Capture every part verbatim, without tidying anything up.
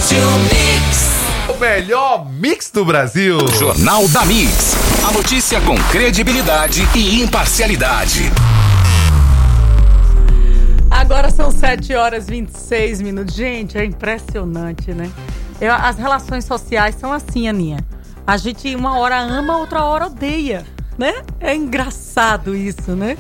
Mix. O melhor mix do Brasil. Jornal da Mix. A notícia com credibilidade e imparcialidade. Agora são sete horas e vinte e seis minutos. Gente, é impressionante, né? Eu, as relações sociais são assim, Aninha. A gente uma hora ama, outra hora odeia, né? É engraçado isso, né?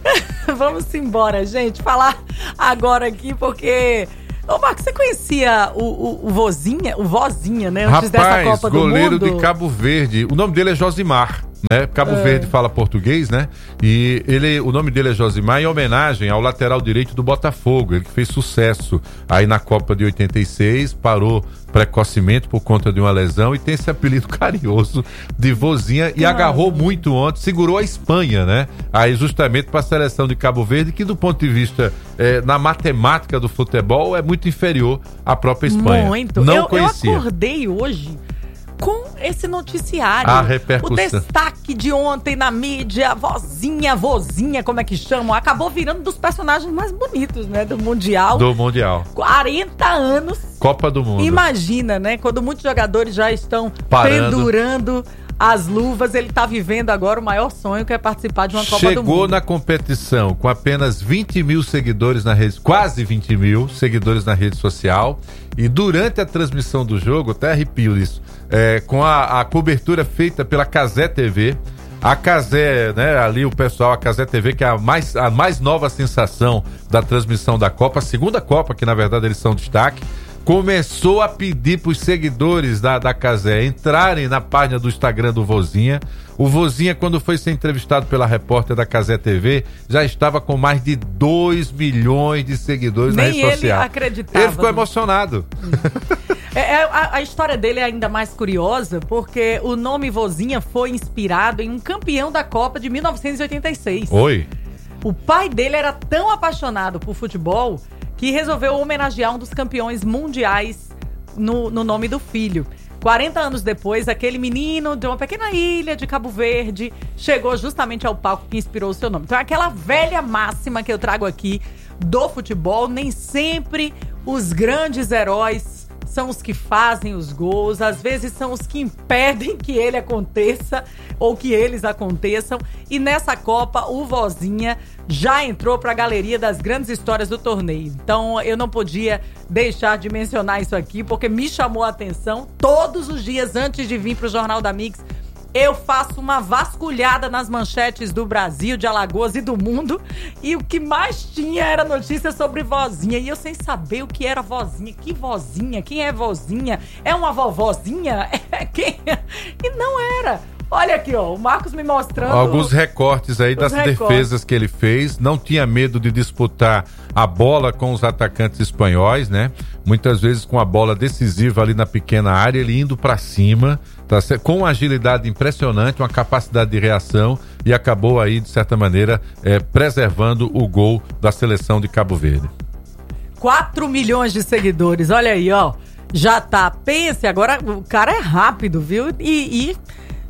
Vamos embora, gente. Falar agora aqui porque... Ô, Marcos, você conhecia o, o, o Vozinha, o Vozinha, né? Antes Rapaz, dessa Copa do Mundo? goleiro de Cabo Verde. O nome dele é Josimar, né? Cabo é. Verde fala português, né? E ele, o nome dele é Josimar em homenagem ao lateral direito do Botafogo. Ele que fez sucesso aí na Copa de oitenta e seis, parou precocemente por conta de uma lesão e tem esse apelido carinhoso de Vozinha e ah. agarrou muito ontem, segurou a Espanha, né? Aí justamente para a seleção de Cabo Verde, que do ponto de vista é, na matemática do futebol é muito inferior à própria Espanha. Muito. Não eu, conhecia. Eu acordei hoje com esse noticiário. A repercussão. O destaque de ontem na mídia, Vozinha, Vozinha, como é que chamam? Acabou virando dos personagens mais bonitos, né? Do Mundial. Do Mundial. quarenta anos. Copa do Mundo. Imagina, né? Quando muitos jogadores já estão Parando. pendurando as luvas, ele tá vivendo agora o maior sonho, que é participar de uma Copa Chegou do Mundo. Chegou na competição com apenas vinte mil seguidores na rede, quase vinte mil seguidores na rede social, e durante a transmissão do jogo, até arrepio isso, é, com a, a cobertura feita pela Cazé T V, a Cazé, né, ali o pessoal, a Cazé T V, que é a mais, a mais nova sensação da transmissão da Copa, a segunda Copa, que na verdade eles são destaque, começou a pedir para os seguidores da, da Cazé entrarem na página do Instagram do Vozinha. O Vozinha, quando foi ser entrevistado pela repórter da Cazé T V, já estava com mais de dois milhões de seguidores Nem na rede social. ele acreditava. Ele ficou emocionado. É, é, a, a história dele é ainda mais curiosa, porque o nome Vozinha foi inspirado em um campeão da Copa de mil novecentos e oitenta e seis. Oi. O pai dele era tão apaixonado por futebol que resolveu homenagear um dos campeões mundiais no, no nome do filho. quarenta anos depois, aquele menino de uma pequena ilha de Cabo Verde chegou justamente ao palco que inspirou o seu nome. Então é aquela velha máxima que eu trago aqui do futebol: nem sempre os grandes heróis são os que fazem os gols, às vezes são os que impedem que ele aconteça ou que eles aconteçam. E nessa Copa, o Vozinha já entrou para a galeria das grandes histórias do torneio. Então eu não podia deixar de mencionar isso aqui, porque me chamou a atenção. Todos os dias antes de vir para o Jornal da Mix, eu faço uma vasculhada nas manchetes do Brasil, de Alagoas e do mundo, e o que mais tinha era notícia sobre Vozinha. E eu sem saber o que era Vozinha. Que Vozinha? Quem é Vozinha? É uma vovozinha? É quem? E não era. Olha aqui, ó, o Marcos me mostrando... Alguns recortes aí das recortes. defesas que ele fez. Não tinha medo de disputar a bola com os atacantes espanhóis, né? Muitas vezes com a bola decisiva ali na pequena área, ele indo pra cima, tá certo? Com uma agilidade impressionante, uma capacidade de reação, e acabou aí, de certa maneira, é, preservando o gol da seleção de Cabo Verde. quatro milhões de seguidores, olha aí, ó. Já tá, pense, agora o cara é rápido, viu? E... e...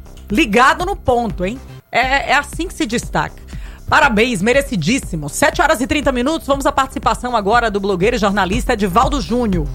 ligado no ponto, hein? É, é assim que se destaca. Parabéns, merecidíssimo. sete horas e trinta minutos, vamos à participação agora do blogueiro e jornalista Edivaldo Júnior.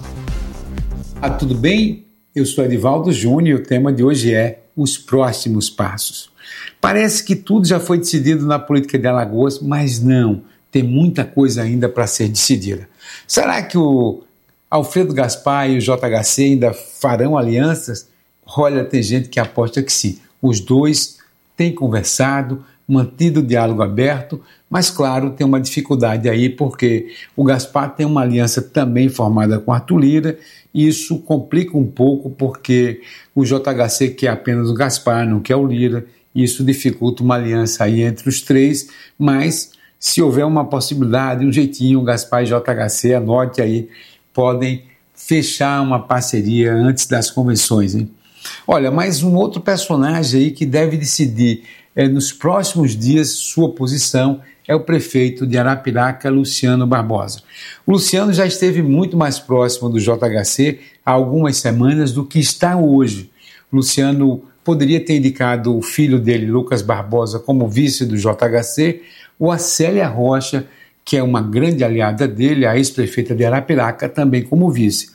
Ah, tudo bem? Eu sou Edivaldo Júnior e o tema de hoje é os próximos passos. Parece que tudo já foi decidido na política de Alagoas, mas não, tem muita coisa ainda para ser decidida. Será que o Alfredo Gaspar e o J H C ainda farão alianças? Olha, tem gente que aposta que sim. Os dois têm conversado, mantido o diálogo aberto, mas claro, tem uma dificuldade aí porque o Gaspar tem uma aliança também formada com Arthur Lira, e isso complica um pouco porque o J H C quer apenas o Gaspar, não quer o Lira, e isso dificulta uma aliança aí entre os três, mas se houver uma possibilidade, um jeitinho, o Gaspar e J H C, anote aí, podem fechar uma parceria antes das convenções, hein? Olha, mais um outro personagem aí que deve decidir é, nos próximos dias sua posição é o prefeito de Arapiraca, Luciano Barbosa. O Luciano já esteve muito mais próximo do J H C há algumas semanas do que está hoje. O Luciano poderia ter indicado o filho dele, Lucas Barbosa, como vice do J H C, ou a Célia Rocha, que é uma grande aliada dele, a ex-prefeita de Arapiraca, também como vice.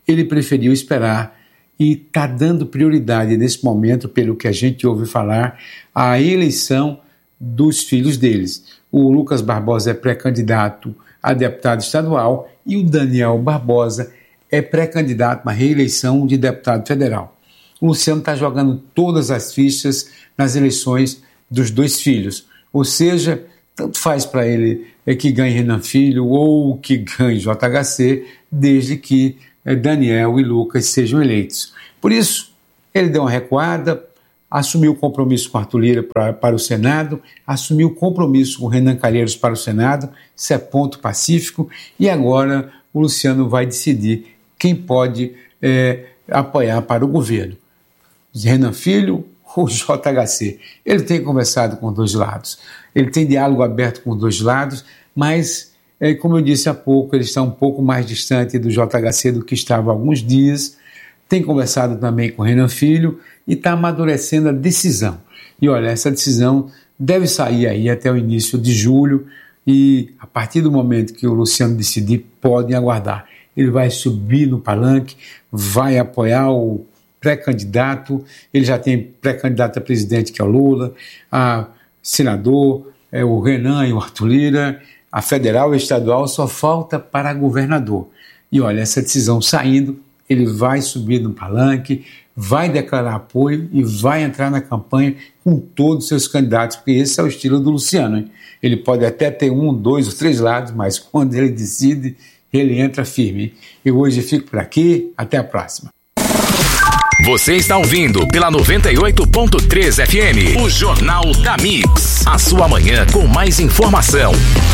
ele preferiu esperar e está dando prioridade nesse momento, pelo que a gente ouve falar, à eleição dos filhos deles. O Lucas Barbosa é pré-candidato a deputado estadual e o Daniel Barbosa é pré-candidato à reeleição de deputado federal. O Luciano está jogando todas as fichas nas eleições dos dois filhos, ou seja, tanto faz para ele é que ganhe Renan Filho ou que ganhe J H C, desde que é, Daniel e Lucas sejam eleitos. Por isso, ele deu uma recuada, assumiu o compromisso com Arthur Lira pra, para o Senado, assumiu o compromisso com Renan Calheiros para o Senado, isso é ponto pacífico, e agora o Luciano vai decidir quem pode é, apoiar para o governo. Renan Filho ou J H C. Ele tem conversado com os dois lados, ele tem diálogo aberto com os dois lados, mas, é, como eu disse há pouco, ele está um pouco mais distante do J H C do que estava há alguns dias, tem conversado também com Renan Filho e está amadurecendo a decisão. E olha, essa decisão deve sair aí até o início de julho e a partir do momento que o Luciano decidir, podem aguardar. Ele vai subir no palanque, vai apoiar o pré-candidato, ele já tem pré-candidato a presidente, que é o Lula, a senador, é o Renan e o Arthur Lira, a federal e a estadual, só falta para governador. E olha, essa decisão saindo, ele vai subir no palanque, vai declarar apoio e vai entrar na campanha com todos os seus candidatos, porque esse é o estilo do Luciano, hein? Ele pode até ter um, dois ou três lados, mas quando ele decide, ele entra firme. Eu hoje fico por aqui, até a próxima. Você está ouvindo pela noventa e oito ponto três F M, o Jornal da Mix. A sua manhã com mais informação.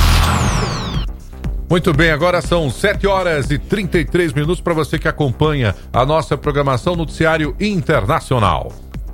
Muito bem, agora são sete horas e trinta e três minutos para você que acompanha a nossa programação noticiário internacional.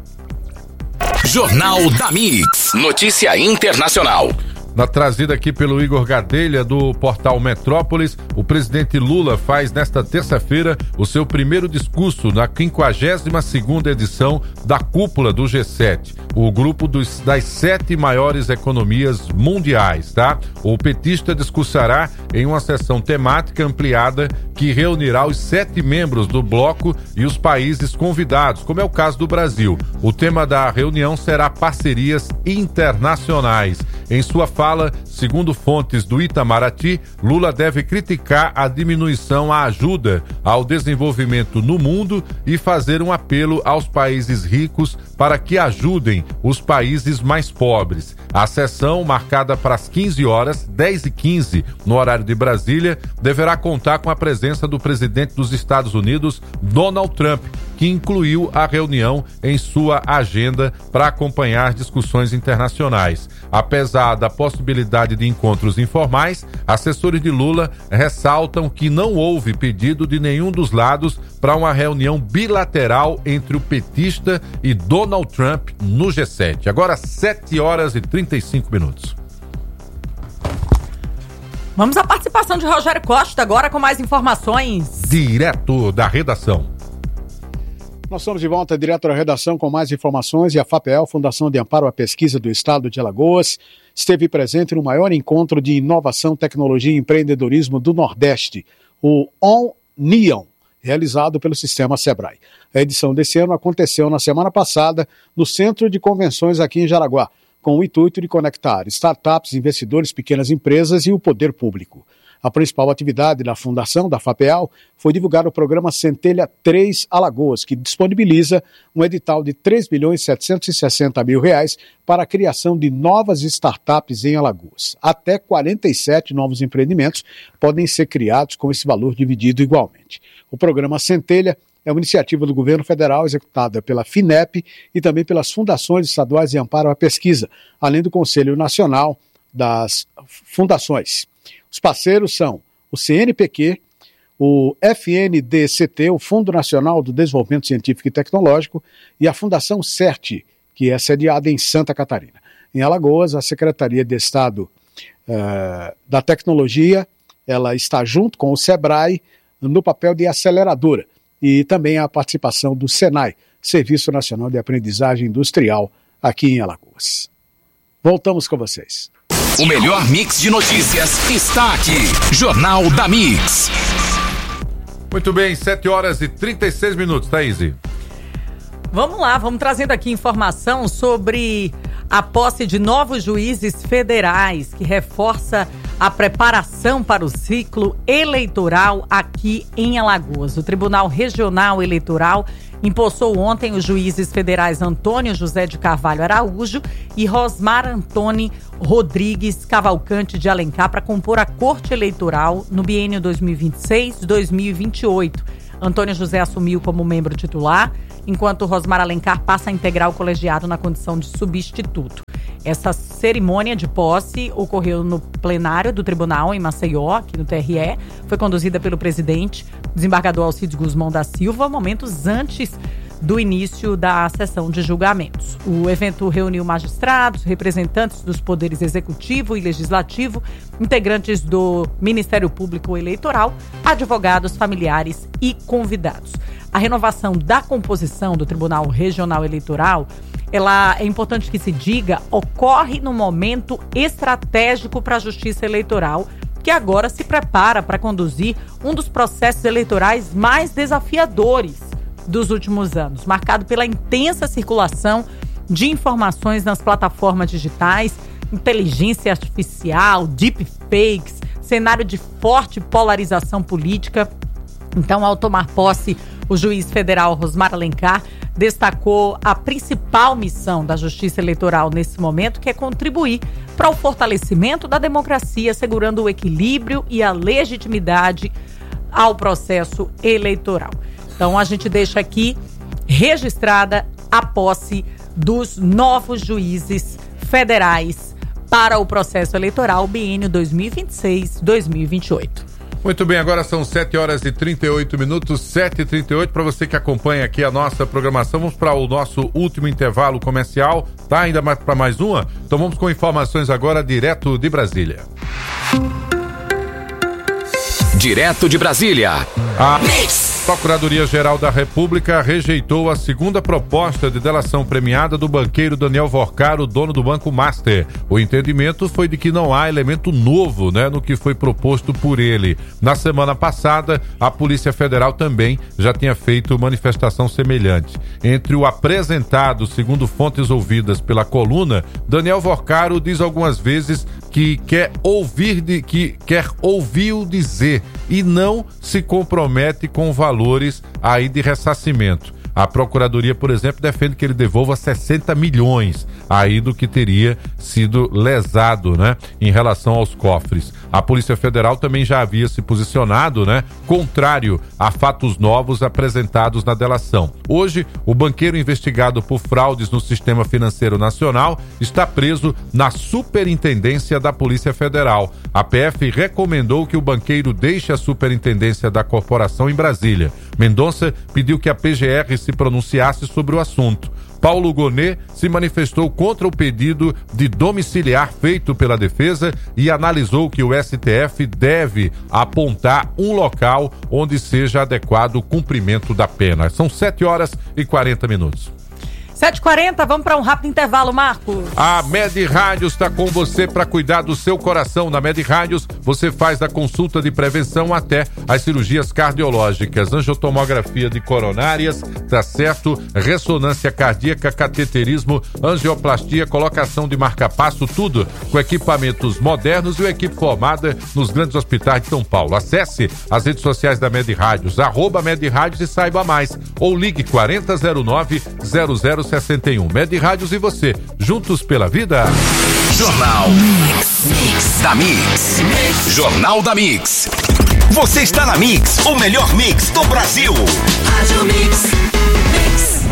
Jornal da Mix, notícia internacional. Na trazida aqui pelo Igor Gadelha, do portal Metrópolis, o presidente Lula faz nesta terça-feira o seu primeiro discurso na quinquagésima segunda edição da Cúpula do G sete, o grupo dos, das sete maiores economias mundiais, tá? O petista discursará em uma sessão temática ampliada que reunirá os sete membros do bloco e os países convidados, como é o caso do Brasil. O tema da reunião será parcerias internacionais. Em sua fala, segundo fontes do Itamaraty, Lula deve criticar a diminuição à ajuda ao desenvolvimento no mundo e fazer um apelo aos países ricos para que ajudem os países mais pobres. A sessão, marcada para as quinze horas, dez e quinze, no horário de Brasília, deverá contar com a presença do presidente dos Estados Unidos, Donald Trump, que incluiu a reunião em sua agenda para acompanhar discussões internacionais. Apesar da possibilidade de encontros informais, assessores de Lula ressaltam que não houve pedido de nenhum dos lados para uma reunião bilateral entre o petista e Donald Trump no G sete. Agora sete horas e trinta e cinco minutos. Vamos à participação de Rogério Costa agora com mais informações. Direto da redação. Nós estamos de volta direto da redação com mais informações e a FAPEL, Fundação de Amparo à Pesquisa do Estado de Alagoas, esteve presente no maior encontro de inovação, tecnologia e empreendedorismo do Nordeste, o On Neon, realizado pelo Sistema Sebrae. A edição desse ano aconteceu na semana passada no Centro de Convenções aqui em Jaraguá, com o intuito de conectar startups, investidores, pequenas empresas e o poder público. A principal atividade da fundação da FAPEAL foi divulgar o programa Centelha três Alagoas, que disponibiliza um edital de três milhões setecentos e sessenta mil reais para a criação de novas startups em Alagoas. Até quarenta e sete novos empreendimentos podem ser criados com esse valor dividido igualmente. O programa Centelha é uma iniciativa do governo federal executada pela FINEP e também pelas fundações estaduais de amparo à pesquisa, além do Conselho Nacional das Fundações. Os parceiros são o C N Pq, o F N D C T, o Fundo Nacional do Desenvolvimento Científico e Tecnológico, e a Fundação CERT, que é sediada em Santa Catarina. Em Alagoas, a Secretaria de Estado uh, da Tecnologia, ela está junto com o SEBRAE no papel de aceleradora, e também a participação do SENAI, Serviço Nacional de Aprendizagem Industrial, aqui em Alagoas. Voltamos com vocês. O melhor mix de notícias está aqui. Jornal da Mix. Muito bem, sete horas e trinta e seis minutos, Thaís. Vamos lá, vamos trazendo aqui informação sobre a posse de novos juízes federais, que reforça a preparação para o ciclo eleitoral aqui em Alagoas. O Tribunal Regional Eleitoral empossou ontem os juízes federais Antônio José de Carvalho Araújo e Rosmar Antônio Rodrigues Cavalcante de Alencar para compor a Corte Eleitoral no biênio dois mil e vinte e seis a dois mil e vinte e oito. Antônio José assumiu como membro titular, enquanto Rosmar Alencar passa a integrar o colegiado na condição de substituto. Essa cerimônia de posse ocorreu no plenário do tribunal em Maceió, aqui no T R E. Foi conduzida pelo presidente, desembargador Alcides Guzmão da Silva, momentos antes do início da sessão de julgamentos. O evento reuniu magistrados, representantes dos poderes executivo e legislativo, integrantes do Ministério Público Eleitoral, advogados, familiares e convidados. A renovação da composição do Tribunal Regional Eleitoral, ela é importante que se diga, ocorre num momento estratégico para a Justiça Eleitoral, que agora se prepara para conduzir um dos processos eleitorais mais desafiadores dos últimos anos, marcado pela intensa circulação de informações nas plataformas digitais, inteligência artificial, deepfakes, cenário de forte polarização política. Então, ao tomar posse, o juiz federal Rosmar Alencar destacou a principal missão da Justiça Eleitoral nesse momento, que é contribuir para o fortalecimento da democracia, assegurando o equilíbrio e a legitimidade ao processo eleitoral. Então, a gente deixa aqui registrada a posse dos novos juízes federais para o processo eleitoral biênio dois mil e vinte e seis a dois mil e vinte e oito. Muito bem, agora são sete horas e trinta e oito minutos, sete e trinta e oito. Para você que acompanha aqui a nossa programação, vamos para o nosso último intervalo comercial. Tá ainda mais para mais uma? Então vamos com informações agora direto de Brasília. Direto de Brasília. A Procuradoria-Geral da República rejeitou a segunda proposta de delação premiada do banqueiro Daniel Vorcaro, dono do Banco Master. O entendimento foi de que não há elemento novo, né, no que foi proposto por ele. Na semana passada, a Polícia Federal também já tinha feito manifestação semelhante. Entre o apresentado, segundo fontes ouvidas pela coluna, Daniel Vorcaro diz algumas vezes que quer ouvir de, que quer ouvir dizer e não se compromete com valores aí de ressarcimento. A Procuradoria, por exemplo, defende que ele devolva sessenta milhões aí do que teria sido lesado, né, em relação aos cofres. A Polícia Federal também já havia se posicionado, né, contrário a fatos novos apresentados na delação. Hoje, o banqueiro investigado por fraudes no Sistema Financeiro Nacional está preso na Superintendência da Polícia Federal. A P F recomendou que o banqueiro deixe a Superintendência da Corporação em Brasília. Mendonça pediu que a P G R se pronunciasse sobre o assunto. Paulo Gonet se manifestou contra o pedido de domiciliar feito pela defesa e analisou que o S T F deve apontar um local onde seja adequado o cumprimento da pena. São sete horas e quarenta minutos. sete e quarenta, vamos para um rápido intervalo, Marcos. A Med Rádios está com você para cuidar do seu coração. Na Med Rádios, você faz da consulta de prevenção até as cirurgias cardiológicas, angiotomografia de coronárias, tá certo? Ressonância cardíaca, cateterismo, angioplastia, colocação de marca-passo, tudo com equipamentos modernos e uma equipe formada nos grandes hospitais de São Paulo. Acesse as redes sociais da Med Rádios, arroba Med Rádios e saiba mais. Ou ligue quarenta zero nove zero zero sessenta e um. Med Rádios e você, juntos pela vida. Jornal Mix, Mix da Mix. Mix. Jornal da Mix. Você está na Mix, o melhor mix do Brasil. Rádio Mix. Mix.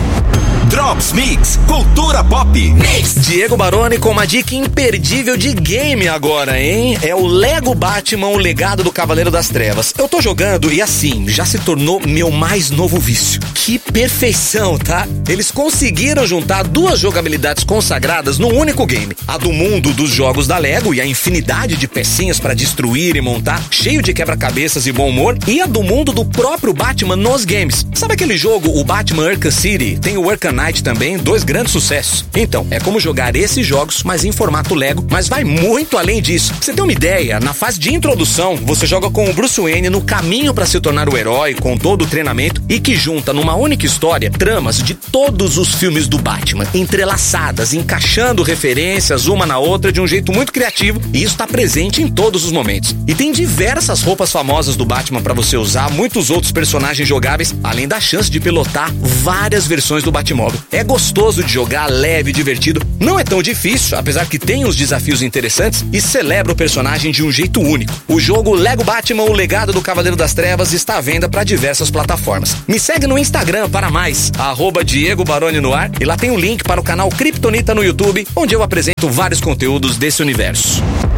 Drops Mix, cultura pop. Mix. Diego Baroni com uma dica imperdível de game agora, hein? É o Lego Batman, o legado do Cavaleiro das Trevas. Eu tô jogando e assim, já se tornou meu mais novo vício. Que perfeição, tá? Eles conseguiram juntar duas jogabilidades consagradas num único game. A do mundo dos jogos da Lego e a infinidade de pecinhas pra destruir e montar, cheio de quebra-cabeças e bom humor. E a do mundo do próprio Batman nos games. Sabe aquele jogo, o Batman Arkham City? Tem o Arkham Knight também, dois grandes sucessos. universo. Então, é como jogar esses jogos, mas em formato Lego, mas vai muito além disso. Pra você ter uma ideia, na fase de introdução, você joga com o Bruce Wayne no caminho para se tornar o herói, com todo o treinamento, e que junta numa única história tramas de todos os filmes do Batman, entrelaçadas, encaixando referências uma na outra de um jeito muito criativo, e isso tá presente em todos os momentos. E tem diversas roupas famosas do Batman para você usar, muitos outros personagens jogáveis, além da chance de pilotar várias versões do Batmóvel. É gostoso de jogar, leve, divertido, não é tão difícil, apesar que tem uns desafios interessantes, e celebra o personagem de um jeito único. O jogo Lego Batman, o legado do Cavaleiro das Trevas, está à venda para diversas plataformas. Me segue no Instagram para mais, arroba Diego Baroni no ar, e lá tem um link para o canal Kryptonita no YouTube, onde eu apresento vários conteúdos desse universo.